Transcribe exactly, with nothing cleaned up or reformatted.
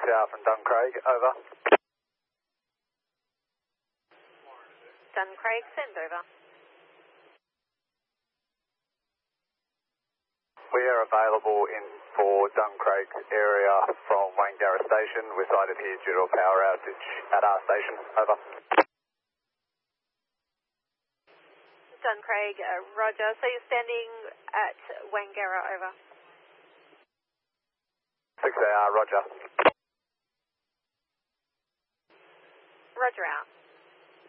six hour from Duncraig, over. Duncraig, send over. We are available in for Duncraig area from Wangarra Station. We're sighted here due to a power outage at our station, over. Duncraig, uh, roger. So you're standing at Wangarra, over. six hour, roger. Roger out.